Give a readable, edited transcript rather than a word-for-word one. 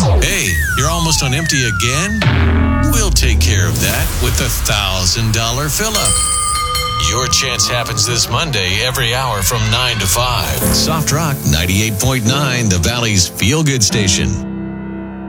Hey, you're almost on empty again? We'll take care of that with the $1,000 fill-up. Your chance happens this Monday every hour from 9 to 5. Soft Rock 98.9, the Valley's feel-good station.